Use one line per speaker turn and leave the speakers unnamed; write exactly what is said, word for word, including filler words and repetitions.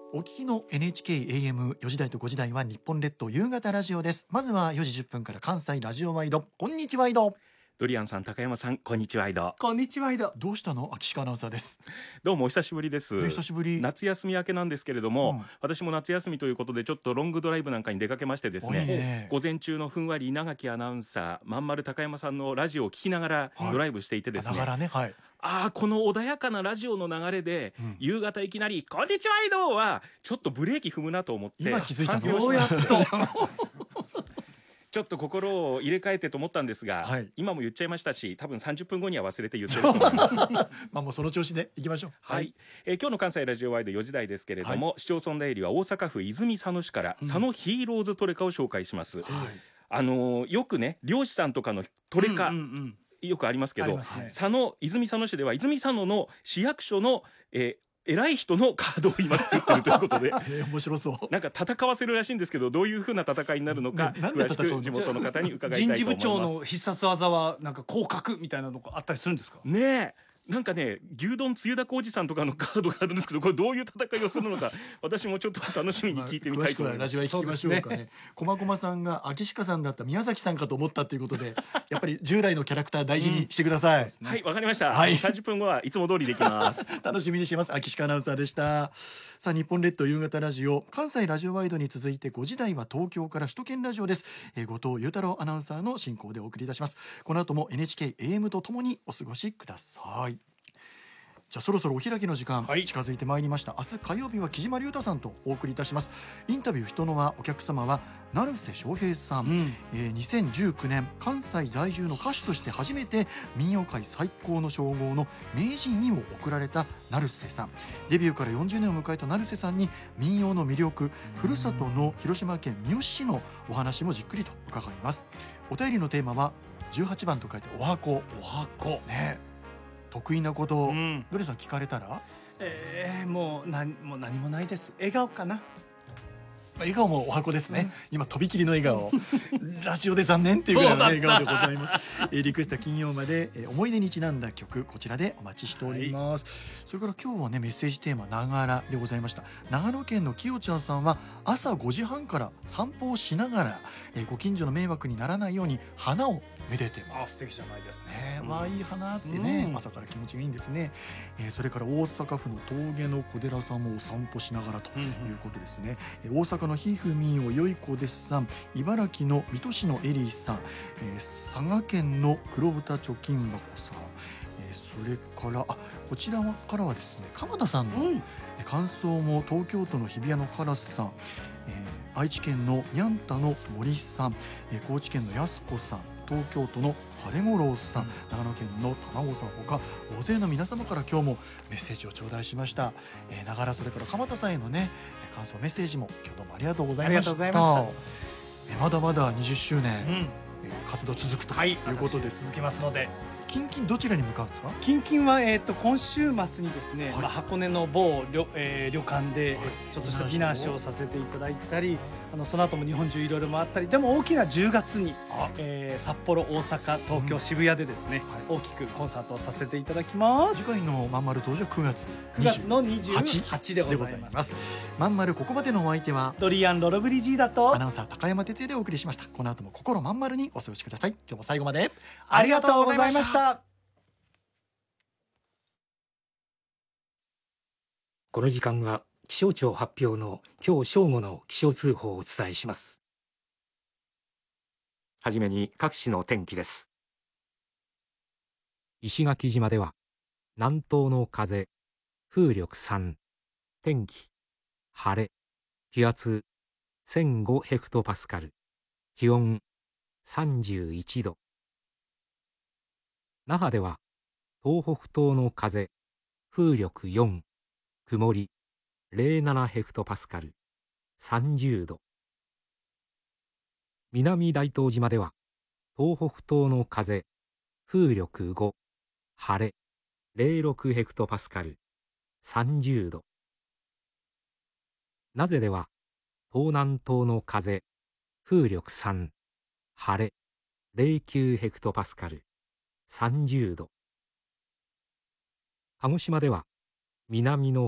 お聞きの エヌエイチケーエーエムよじ台とごじ台は日本列島夕方ラジオです。まずはよじじゅっぷんから関西ラジオワイド、こんにちワイド。
ドリアンさん、高山さん、こんにちはワイド。
こんにちはワイド。
どうしたの、秋鹿アナウンサーです。
どうもお久しぶりです。
久しぶり。
夏休み明けなんですけれども、うん、私も夏休みということでちょっとロングドライブなんかに出かけましてですね、ね午前中のふんわり稲垣アナウンサー、まんまる高山さんのラジオを聞きながらドライブしていてですね、
はいねはい、
ああこの穏やかなラジオの流れで、うん、夕方いきなりこんにちはワイドはちょっとブレーキ踏むなと思って、
今気づいたの
ようやっとちょっと心を入れ替えてと思ったんですが、はい、今も言っちゃいましたし、多分さんじゅっぷんごには忘れて言ってると思いますま
あもうその調子でいきましょう。
はい、はい、えー、今日の関西ラジオワイドよじ台ですけれども、はい、市町村代理は大阪府泉佐野市から佐野ヒーローズトレカを紹介します、うん、あのー、よくね漁師さんとかのトレカ、うんうんうんよくありますけど、ね、佐野泉佐野市では泉佐野の市役所の、えー偉い人のカードを今作ってるということで
えー、面白そう。
なんか戦わせるらしいんですけど、どういう風な戦いになるのか、ね、詳しく地元の方に伺いたいと思います。
人事部長の必殺技はなんか降格みたいなのがあったりするんですか
ねえ。なんかね、牛丼つゆだこおじさんとかのカードがあるんですけど、これどういう戦いをするのか私もちょっと楽しみに聞いてみたいと思います。
まあ、詳しくはラジオへ聞きましょうかね。こまこまさんが秋鹿さんだった宮崎さんかと思ったということでやっぱり従来のキャラクター大事にしてください、うん
ね、はい、わかりました、はい、さんじゅっぷんごはいつも通りできます
楽しみにしてます。秋鹿アナウンサーでした。さあ日本列島夕方ラジオ、関西ラジオワイドに続いてごじ台は東京から首都圏ラジオです。えー、後藤裕太郎アナウンサーの進行でお送りいたします。この後も エヌエイチケーエーエム とともにお過ごしください。じゃあそろそろお開きの時間、はい、近づいてまいりました。明日火曜日は木島隆太さんとお送りいたします。インタビュー人の輪、お客様は成瀬翔平さん、うん、えー、にせんじゅうきゅうねん関西在住の歌手として初めて民謡界最高の称号の名人にも贈られた成瀬さん。デビューからよんじゅうねんを迎えた成瀬さんに民謡の魅力、ふるさとの広島県三次市のお話もじっくりと伺います。お便りのテーマはじゅうはちばんと書いておはこ。
おはこ
ね、得意なこと、うん、どれさん聞かれたら、
えー、もう何も何もないです。笑顔かな。
笑顔もおはこですね、うん、今とびきりの笑顔ラジオで残念っていうぐらいの笑顔でございますえー、リクエスト金曜まで、えー、思い出にちなんだ曲、こちらでお待ちしております、はい、それから今日はねメッセージテーマながらでございました。長野県のきよちゃんさんは朝ごじはんから散歩をしながら、えー、ご近所の迷惑にならないように花をめでてます。
あ、素敵じゃないですね、
うん、まあいい花ってね、うん、朝から気持ちがいいんですね、えー、それから大阪府の峠の小寺さんもお散歩しながらということですね、うんうん、大阪のひふみおよいこですさん、茨城の水戸市のエリーさん、えー、佐賀県の黒豚貯金箱さん、えー、それからあこちらからはですね鎌田さんの、うん、感想も東京都の日比谷のカラスさん、えー、愛知県のにゃんたの森さん、えー、高知県のやすこさん、東京都の晴れ五郎さん、うん、長野県の卵さんほか大勢の皆様から今日もメッセージを頂戴しました、えー、ながらそれから鎌田さんへのね感想メッセージも今日どうもありがとうございました。
ありがとうございました。
えまだまだにじゅっしゅうねん、うん、えー、活動続くということで、
はい、続きますので、
キンキンどちらに向かうんですか？
キンキンは、えー、と今週末にですね、はい、まあ、箱根の某旅、えー、旅館で、はい、ちょっとしたディナーショーをさせていただいたり、あのその後も日本中いろいろ回ったり、でも大きなじゅうがつに、えー、札幌、大阪、東京、うん、渋谷でですね、はい、大きくコンサートをさせていただきます。
次回のまんまる登場はくがつ
くがつのにじゅうはちでございます。
まんまるここまでのお相手は
ドリアンロロブリジーだと
アナウンサー高山哲也でお送りしました。この後も心まんまるにお過ごしください。今日も最後まで
ありがとうございました。
この時間は気象庁発表の今日正午の気象通報をお伝えします。はじめに各地の天気です。石垣島では南東の風、風力さん、天気晴れ、気圧せんごヘクトパスカル、気温さんじゅういちど。那覇では東北東の風、風力よん、曇りゼロななヘクトパスカル、さんじゅうど。南大東島では東北東の風、風力ご、晴れゼロろくヘクトパスカル、さんじゅうど。名瀬では東南東の風、風力さん、晴れゼロきゅうヘクトパスカル、さんじゅうど。鹿児島では南の